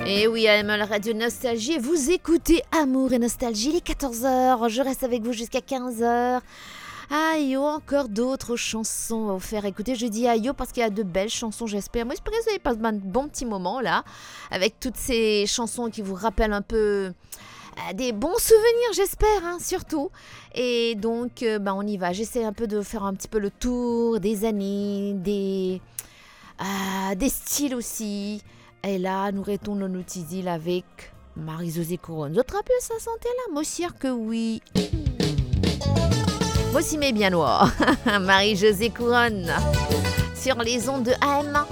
Et oui, AML Radio Nostalgie, vous écoutez Amour et Nostalgie, il est 14h, je reste avec vous jusqu'à 15h. Aïe, encore d'autres chansons à vous faire écouter. Je dis aïe parce qu'il y a de belles chansons, j'espère. Moi, j'espère que vous avez passé un bon petit moment là, avec toutes ces chansons qui vous rappellent un peu des bons souvenirs, j'espère, hein, surtout. Et donc, on y va. J'essaie un peu de faire un petit peu le tour des années, des styles aussi. Et là, nous retournons nos petits îles avec Marie-Josée Couronne. Vous te rappelez ça santé là? Moi aussi que oui. Moi aussi mais bien noir. Marie-Josée Couronne sur les ondes de AM.